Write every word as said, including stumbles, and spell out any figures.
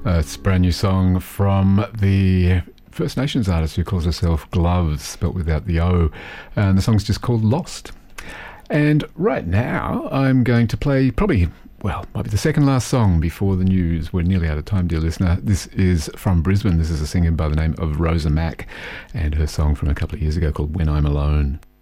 Uh, it's a brand new song from the First Nations artist who calls herself Gloves, spelt without the O. And the song's just called Lost. And right now I'm going to play probably, well, might be the second last song before the news. We're nearly out of time, dear listener. This is from Brisbane. This is a singer by the name of Rosa Mack and her song from a couple of years ago called When I'm Alone.